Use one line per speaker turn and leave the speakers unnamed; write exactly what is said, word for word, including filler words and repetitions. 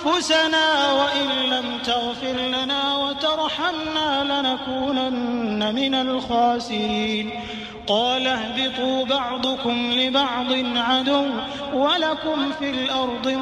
أنفسنا وإن لم تغفر لنا وترحمنا لنكونن من الخاسرين قال اهبطوا بعضكم لبعض عدو ولكم في الأرض